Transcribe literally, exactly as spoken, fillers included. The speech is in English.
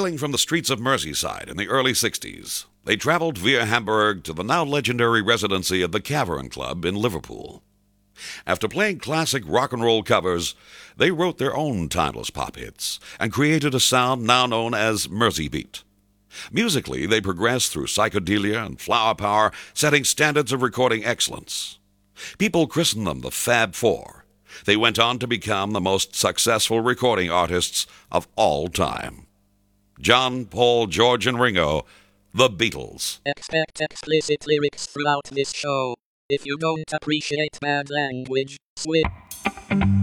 Hailing from the streets of Merseyside in the early sixties, they traveled via Hamburg to the now legendary residency of the Cavern Club in Liverpool. After playing classic rock and roll covers, they wrote their own timeless pop hits and created a sound now known as Merseybeat. Musically, they progressed through psychedelia and flower power, setting standards of recording excellence. People christened them the Fab Four. They went on to become the most successful recording artists of all time. John, Paul, George, and Ringo, the Beatles. Expect explicit lyrics throughout this show. If you don't appreciate bad language, switch.